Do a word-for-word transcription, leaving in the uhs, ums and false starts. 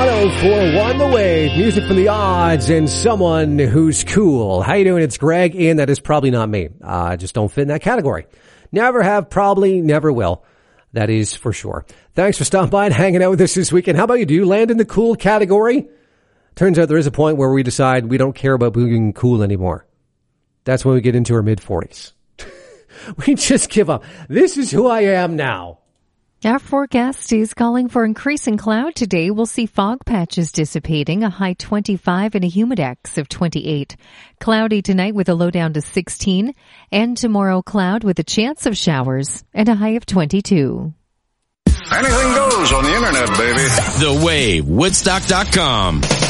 one oh four one The Wave. Music from The Odds and someone who's cool. How you doing? It's Greg, and that is probably not me. Uh, I just don't fit in that category. Never have, probably never will. That is for sure. Thanks for stopping by and hanging out with us this weekend. How about you? Do you land in the cool category? Turns out there is a point where we decide we don't care about being cool anymore. That's when we get into our mid-forties. We just give up. This is who I am now. Our forecast is calling for increasing cloud today. We'll see fog patches dissipating, a high twenty-five and a humidex of twenty-eight. Cloudy tonight with a low down to sixteen, and tomorrow cloud with a chance of showers and a high of twenty-two. Anything goes on the internet, baby. The Wave, Woodstock dot com.